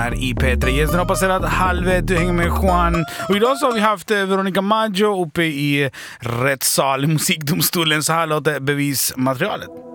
här i P3. Gästen har passerat halvet, du hänger med Juan. Och idag så har vi haft Veronica Maggio uppe i rättssal i musikdomstolen. Så här låter bevismaterialet.